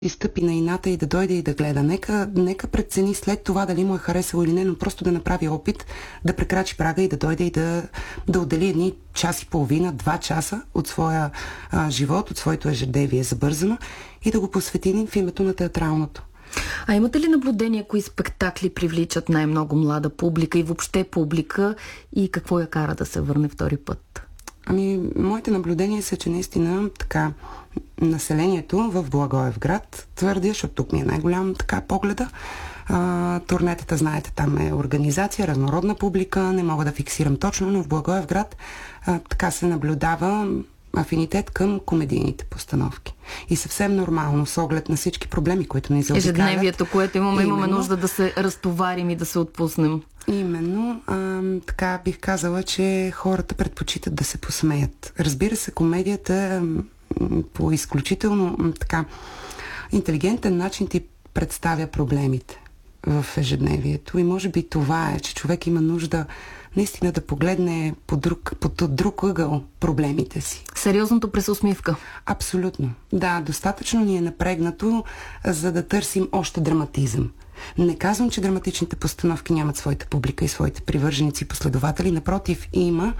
изтъпи на ината и да дойде и да гледа. Нека прецени след това дали му е харесало или не, но просто да направи опит да прекрачи прага и да дойде и да отдели едни час и половина, 2 часа от своя живот, от своето ежедневие забързано и да го посвети в името на театралното. А имате ли наблюдение, кои спектакли привличат най-много млада публика и въобще публика и какво я кара да се върне втори път? Моите наблюдения са, че наистина така населението в Благоевград твърди, защото тук ми е най-голям така погледа. Турнетата, знаете, там е организация, разнородна публика, не мога да фиксирам точно, но в Благоевград така се наблюдава афинитет към комедийните постановки. И съвсем нормално, с оглед на всички проблеми, които ни заобикалят. Ежедневието, което имаме нужда да се разтоварим и да се отпуснем. Именно, така бих казала, че хората предпочитат да се посмеят. Разбира се, комедията по изключително така интелигентен начин ти представя проблемите в ежедневието. И може би това е, че човек има нужда наистина да погледне под друг ъгъл проблемите си. Сериозното през усмивка. Абсолютно. Да, достатъчно ни е напрегнато, за да търсим още драматизъм. Не казвам, че драматичните постановки нямат своята публика и своите привърженици и последователи. Напротив, има,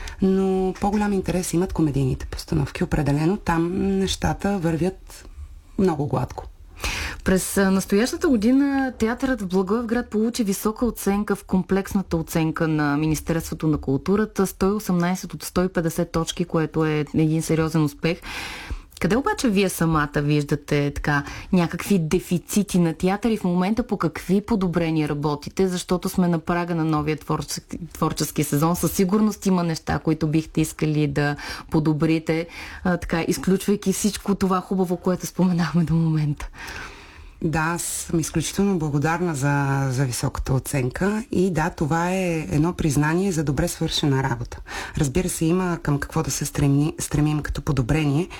но по-голям интерес имат комедийните постановки. Определено там нещата вървят много гладко. През настоящата година театърът в Благоевград получи висока оценка в комплексната оценка на Министерството на културата, 118 от 150 точки, което е един сериозен успех. Къде обаче вие самата виждате така някакви дефицити на театър и в момента по какви подобрения работите, защото сме на прага на новия творчески сезон. Със сигурност има неща, които бихте искали да подобрите, така изключвайки всичко това хубаво, което споменахме до момента. Да, аз съм изключително благодарна за високата оценка и да, това е едно признание за добре свършена работа. Разбира се, има към какво да се стремим като подобрение,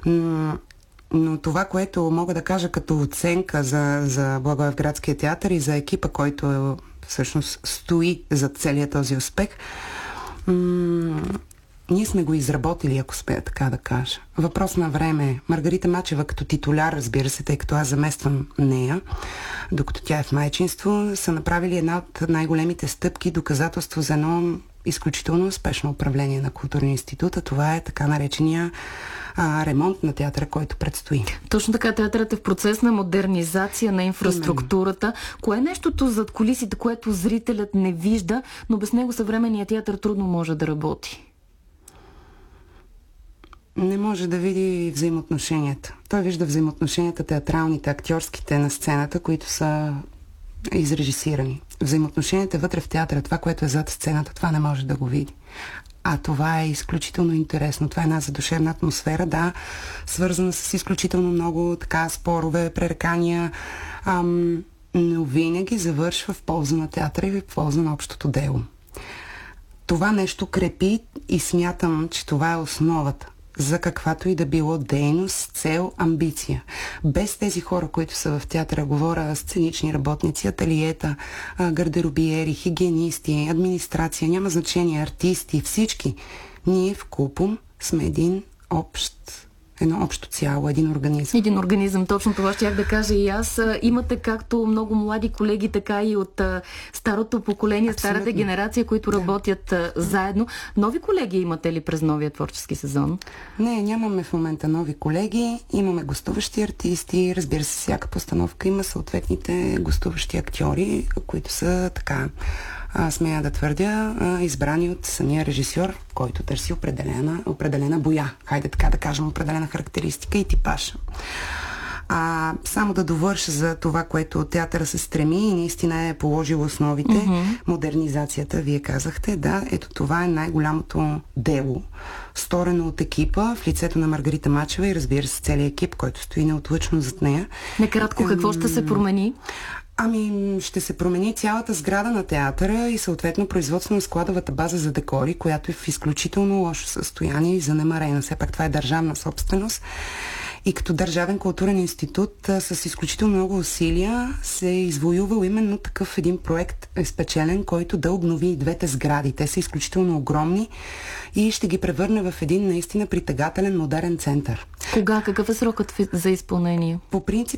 но това, което мога да кажа като оценка за Благоевградския театър и за екипа, който всъщност стои зад целия този успех, ние сме го изработили, ако смея така да кажа. Въпрос на време. Маргарита Мачева като титуляр, разбира се, тъй като аз замествам нея, докато тя е в майчинство, са направили една от най-големите стъпки, доказателство за едно изключително успешно управление на Културния институт, а това е така наречения ремонт на театъра, който предстои. Точно така, театърът е в процес на модернизация на инфраструктурата. Кое е нещото зад кулисите, което зрителят не вижда, но без него съвременният театър трудно може да работи? Не може да види взаимоотношенията. Той вижда взаимоотношенията театралните, актьорските на сцената, които са изрежисирани. Взаимоотношенията вътре в театъра, това, което е зад сцената, това не може да го види. А това е изключително интересно. Това е една задушевна атмосфера, да, свързана с изключително много така спорове, пререкания, но винаги завършва в полза на театъра и в полза на общото дело. Това нещо крепи и смятам, че това е основата за каквато и да било дейност, цел, амбиция. Без тези хора, които са в театъра, говоря сценични работници, ателиета, гардеробиери, хигиенисти, администрация, няма значение, артисти, всички. Ние вкупом сме едно общо цяло, един организъм. Един организъм, точно това щях да кажа и аз. Имате както много млади колеги, така и от старото поколение, абсолютно, старата генерация, които работят заедно. Нови колеги имате ли през новия творчески сезон? Не, нямаме в момента нови колеги. Имаме гостуващи артисти. Разбира се, всяка постановка има съответните гостуващи актьори, които са така, смея да твърдя, избрани от самия режисьор, който търси определена боя. Хайде така да кажем, определена характеристика и типаж. Само да довърша за това, което театъра се стреми и наистина е положил основите. Модернизацията, вие казахте, да, ето това е най-голямото дело, сторено от екипа в лицето на Маргарита Мачева и разбира се целият екип, който стои неотлъчно зад нея. Накратко, какво ще се промени? Ще се промени цялата сграда на театъра и съответно производство на складовата база за декори, която е в изключително лошо състояние и занемарена. Все пак това е държавна собственост. И като Държавен културен институт с изключително много усилия се е извоювал именно такъв един проект спечелен, който да обнови двете сгради. Те са изключително огромни и ще ги превърне в един наистина притегателен модерен център. Кога? Какъв е срокът за изпълнение? По принцип